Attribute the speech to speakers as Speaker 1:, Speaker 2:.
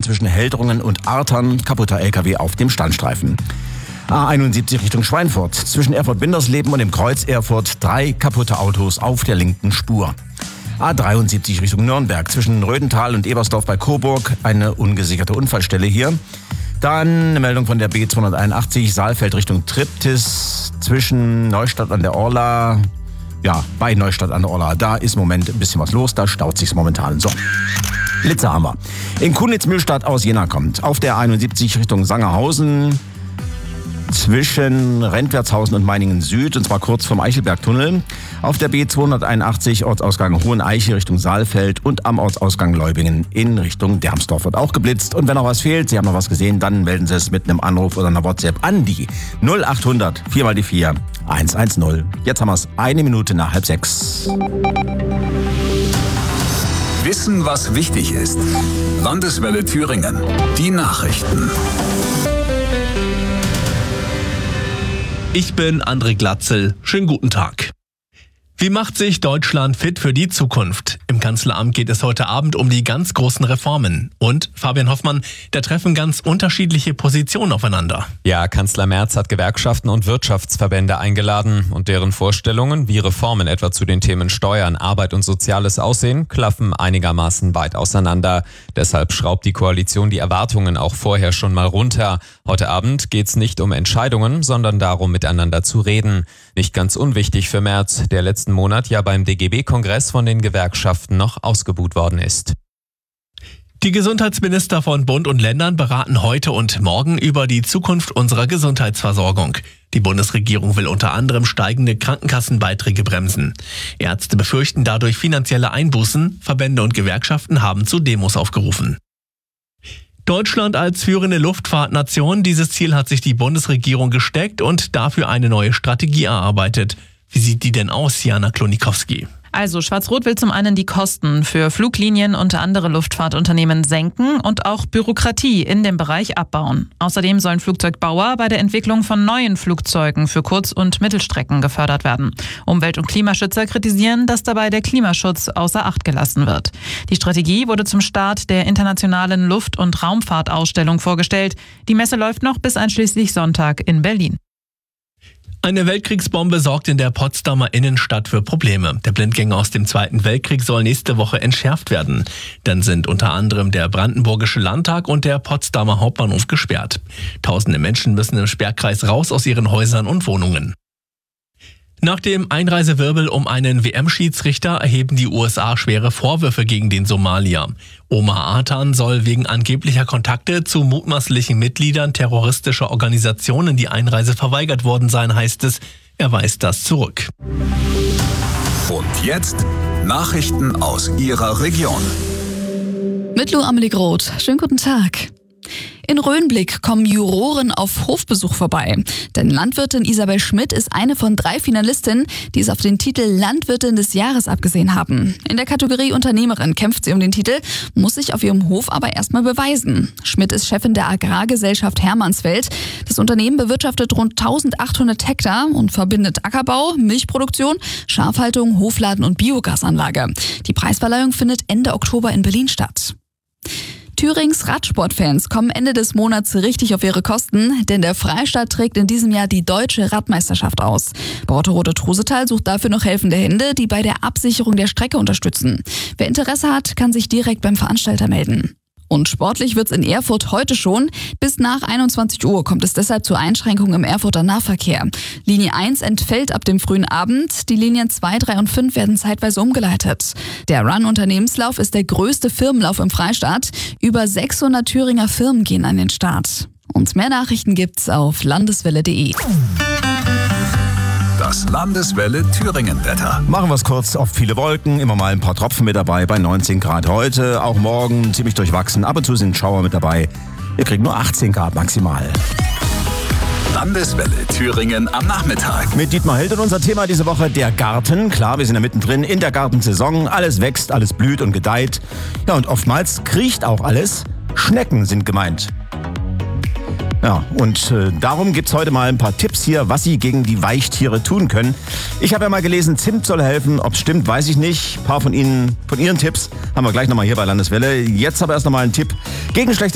Speaker 1: zwischen Heldrungen und Artern. Kaputter LKW auf dem Standstreifen. A71 Richtung Schweinfurt. Zwischen Erfurt-Windersleben und dem Kreuz Erfurt 3 kaputte Autos auf der linken Spur. A73 Richtung Nürnberg. Zwischen Rödental und Ebersdorf bei Coburg eine ungesicherte Unfallstelle hier. Dann eine Meldung von der B281 Saalfeld Richtung Triptis. Zwischen Neustadt an der Orla. Ja, bei Neustadt an der Orla. Da ist im Moment ein bisschen was los. Da staut sich's momentan. So. Blitzer haben wir. In Kunitz-Mühlstadt aus Jena kommt. Auf der 71 Richtung Sangerhausen. Zwischen Rentwertshausen und Meiningen Süd, und zwar kurz vom Eichelbergtunnel. Auf der B281 Ortsausgang Hoheneiche Richtung Saalfeld und am Ortsausgang Leubingen in Richtung Dermsdorf wird auch geblitzt. Und wenn noch was fehlt, Sie haben noch was gesehen, dann melden Sie es mit einem Anruf oder einer WhatsApp an die 0800 4x4 110. Jetzt haben wir es 1 Minute nach 5:30.
Speaker 2: Wissen, was wichtig ist. Landeswelle Thüringen. Die Nachrichten.
Speaker 3: Ich bin André Glatzel. Schönen guten Tag. Wie macht sich Deutschland fit für die Zukunft? Im Kanzleramt geht es heute Abend um die ganz großen Reformen. Und, Fabian Hoffmann, da treffen ganz unterschiedliche Positionen aufeinander.
Speaker 4: Ja, Kanzler Merz hat Gewerkschaften und Wirtschaftsverbände eingeladen. Und deren Vorstellungen, wie Reformen etwa zu den Themen Steuern, Arbeit und Soziales aussehen, klaffen einigermaßen weit auseinander. Deshalb schraubt die Koalition die Erwartungen auch vorher schon mal runter. Heute Abend geht's nicht um Entscheidungen, sondern darum, miteinander zu reden. Nicht ganz unwichtig für Merz, der letzten Monat ja beim DGB-Kongress von den Gewerkschaften noch ausgebuht worden ist.
Speaker 3: Die Gesundheitsminister von Bund und Ländern beraten heute und morgen über die Zukunft unserer Gesundheitsversorgung. Die Bundesregierung will unter anderem steigende Krankenkassenbeiträge bremsen. Ärzte befürchten dadurch finanzielle Einbußen. Verbände und Gewerkschaften haben zu Demos aufgerufen. Deutschland als führende Luftfahrtnation, dieses Ziel hat sich die Bundesregierung gesteckt und dafür eine neue Strategie erarbeitet. Wie sieht die denn aus, Jana Klonikowski?
Speaker 5: Also Schwarz-Rot will zum einen die Kosten für Fluglinien und andere Luftfahrtunternehmen senken und auch Bürokratie in dem Bereich abbauen. Außerdem sollen Flugzeugbauer bei der Entwicklung von neuen Flugzeugen für Kurz- und Mittelstrecken gefördert werden. Umwelt- und Klimaschützer kritisieren, dass dabei der Klimaschutz außer Acht gelassen wird. Die Strategie wurde zum Start der internationalen Luft- und Raumfahrtausstellung vorgestellt. Die Messe läuft noch bis einschließlich Sonntag in Berlin.
Speaker 3: Eine Weltkriegsbombe sorgt in der Potsdamer Innenstadt für Probleme. Der Blindgänger aus dem Zweiten Weltkrieg soll nächste Woche entschärft werden. Dann sind unter anderem der Brandenburgische Landtag und der Potsdamer Hauptbahnhof gesperrt. Tausende Menschen müssen im Sperrkreis raus aus ihren Häusern und Wohnungen. Nach dem Einreisewirbel um einen WM-Schiedsrichter erheben die USA schwere Vorwürfe gegen den Somalier. Omar Atan soll wegen angeblicher Kontakte zu mutmaßlichen Mitgliedern terroristischer Organisationen die Einreise verweigert worden sein, heißt es. Er weist das zurück.
Speaker 2: Und jetzt Nachrichten aus Ihrer Region.
Speaker 6: Mit Lou Amelie Groth. Schönen guten Tag. In Röhnblick kommen Juroren auf Hofbesuch vorbei. Denn Landwirtin Isabel Schmidt ist eine von 3 Finalistinnen, die es auf den Titel Landwirtin des Jahres abgesehen haben. In der Kategorie Unternehmerin kämpft sie um den Titel, muss sich auf ihrem Hof aber erstmal beweisen. Schmidt ist Chefin der Agrargesellschaft Hermannsfeld. Das Unternehmen bewirtschaftet rund 1800 Hektar und verbindet Ackerbau, Milchproduktion, Schafhaltung, Hofladen und Biogasanlage. Die Preisverleihung findet Ende Oktober in Berlin statt. Thürings Radsportfans kommen Ende des Monats richtig auf ihre Kosten, denn der Freistaat trägt in diesem Jahr die Deutsche Radmeisterschaft aus. Borterode Trusetal sucht dafür noch helfende Hände, die bei der Absicherung der Strecke unterstützen. Wer Interesse hat, kann sich direkt beim Veranstalter melden. Und sportlich wird's in Erfurt heute schon. Bis nach 21 Uhr kommt es deshalb zu Einschränkungen im Erfurter Nahverkehr. Linie 1 entfällt ab dem frühen Abend. Die Linien 2, 3 und 5 werden zeitweise umgeleitet. Der Run-Unternehmenslauf ist der größte Firmenlauf im Freistaat. Über 600 Thüringer Firmen gehen an den Start. Und mehr Nachrichten gibt's auf landeswelle.de.
Speaker 2: Das Landeswelle Thüringen-Wetter.
Speaker 1: Machen wir es kurz, oft viele Wolken, immer mal ein paar Tropfen mit dabei, bei 19 Grad heute, auch morgen ziemlich durchwachsen, ab und zu sind Schauer mit dabei. Wir kriegen nur 18 Grad maximal.
Speaker 2: Landeswelle Thüringen am Nachmittag.
Speaker 1: Mit Dietmar Held und unser Thema diese Woche der Garten. Klar, wir sind ja mittendrin in der Gartensaison, alles wächst, alles blüht und gedeiht. Ja, und oftmals kriecht auch alles. Schnecken sind gemeint. Ja, und darum gibt's heute mal ein paar Tipps hier, was Sie gegen die Weichtiere tun können. Ich habe ja mal gelesen, Zimt soll helfen. Ob es stimmt, weiß ich nicht. Ein paar von Ihren Tipps haben wir gleich nochmal hier bei Landeswelle. Jetzt aber erst nochmal ein Tipp gegen schlechte